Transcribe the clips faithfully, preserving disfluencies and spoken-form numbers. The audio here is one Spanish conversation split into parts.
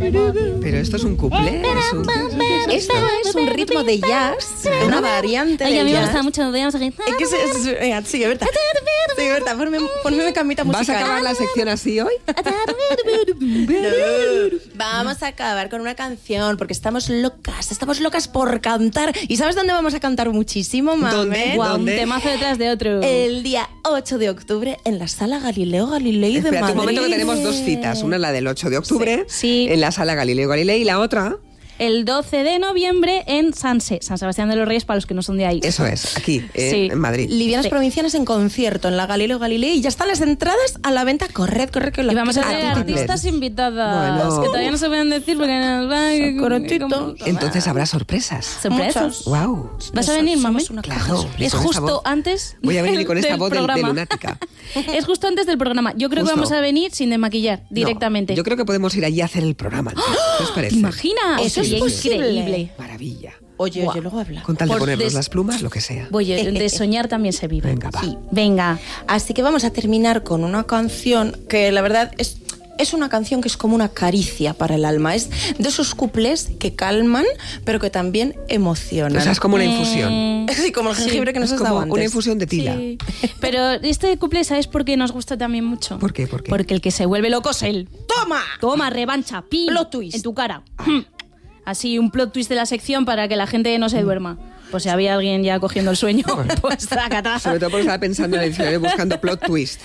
Pero esto es un cuplé. Es un... Esto es un ritmo de jazz, una variante Ay, de a mí me jazz. gusta mucho. Veamos aquí. Es que es, es, venga, sí, es verdad. Sí, es verdad. Ponme, ponme una camita musical. ¿Vas a acabar la sección así hoy? No. Vamos a acabar con una canción porque estamos locas, estamos locas por cantar. ¿Y sabes dónde vamos a cantar muchísimo, mami? ¿Dónde? Guau, un ¿Dónde? temazo detrás de otro. El día ocho de octubre en la Sala Galileo Galilei de Espera Madrid. un momento que tenemos dos citas. Una la del ocho de octubre Sí. en la Sala Galileo Galilei y la otra... El doce de noviembre en Sanse, San Sebastián de los Reyes, para los que no son de ahí. Eso es, aquí, eh, Sí. en Madrid. Livianas Sí. Provincianas en concierto en la Galileo Galilei y ya están las entradas a la venta. Corred, corred, que Y vamos a que- tener ti, artistas Pilar. invitadas Bueno. que todavía no se pueden decir porque nos van Correctito. Entonces habrá sorpresas. sorpresas. Muchas. Wow. ¿Vas a venir, mami? Somos una Claro. caja. Y Es con esta justo voz. antes. Voy a venir con esta del voz de, de programa. lunática. Es justo antes del programa. Yo creo Justo. que vamos a venir sin desmaquillar directamente. No, yo creo que podemos ir allí a hacer el programa. ¿Qué os parece? ¿Te imaginas? Eso es Sería posible. increíble. Maravilla. Oye, Guau. oye, luego habla. Con tal de Por ponernos des- las plumas, lo que sea. Oye, de soñar también se vive. Venga, va. Sí. Venga. Así que vamos a terminar con una canción que la verdad es, es una canción que es como una caricia para el alma. Es de esos cuplés que calman, pero que también emocionan. O sea, es como una infusión. Sí, como el jengibre que nos Es has dado como antes. una infusión de tila. Sí. Pero este couple, ¿sabes por qué nos gusta también mucho? ¿Por qué? ¿Por qué? Porque el que se vuelve loco es él. ¡Toma! Toma, revancha, pin. Plot twist. En tu cara. Así, un plot twist de la sección para que la gente no se duerma. Pues si había alguien ya cogiendo el sueño, pues zacatá. Sobre todo porque estaba pensando en el diccionario buscando plot twist.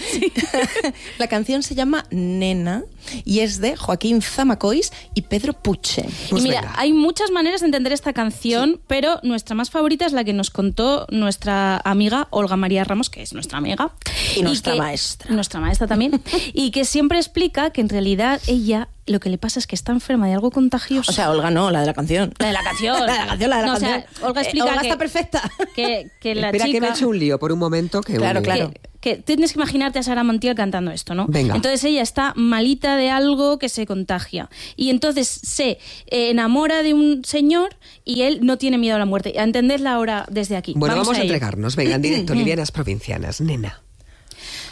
La canción se llama Nena y es de Joaquín Zamacois y Pedro Puche. Pues y mira, venga. hay muchas maneras de entender esta canción, pero nuestra más favorita es la que nos contó nuestra amiga Olga María Ramos, que es nuestra amiga. Y nuestra que- maestra. Nuestra maestra también. Y que siempre explica que en realidad ella lo que le pasa es que está enferma de algo contagioso. O sea, Olga no, la de la canción. la de la canción. La de la canción, la de la No, o sea, canción. Olga Eh, explica Olga que, está perfecta. que, que la Espera chica... que me he hecho un lío por un momento. Que Claro, un- claro. Que, que tienes que imaginarte a Sara Montiel cantando esto, ¿no? Venga. Entonces ella está malita de algo que se contagia. Y entonces se eh, enamora de un señor y él no tiene miedo a la muerte. Entendedla ahora desde aquí. Bueno, vamos, a ello. entregarnos. Venga, en directo, livianas provincianas. Nena.